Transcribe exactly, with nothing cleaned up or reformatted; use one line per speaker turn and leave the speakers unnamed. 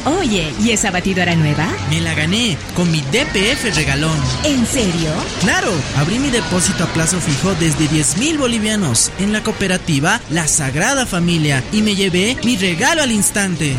Oye, ¿y esa batidora nueva?
Me la gané con mi D P F regalón.
¿En serio?
Claro, abrí mi depósito a plazo fijo desde diez mil bolivianos en la cooperativa La Sagrada Familia y me llevé mi regalo al instante.